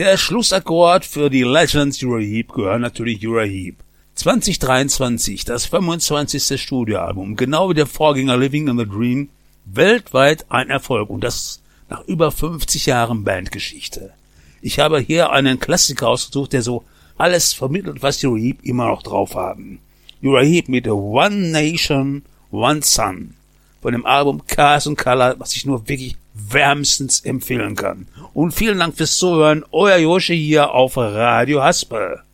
Der Schlussakkord für die Legends Uriah Heep gehört natürlich Uriah Heep. 2023, das 25. Studioalbum, genau wie der Vorgänger Living in the Dream, weltweit ein Erfolg und das nach über 50 Jahren Bandgeschichte. Ich habe hier einen Klassiker ausgesucht, der so alles vermittelt, was Uriah Heep immer noch drauf haben. Uriah Heep mit One Nation, One Sun von dem Album Cars and Color, was ich nur wirklich wärmstens empfehlen kann. Und vielen Dank fürs Zuhören, euer Joshi hier auf Radio Haspel.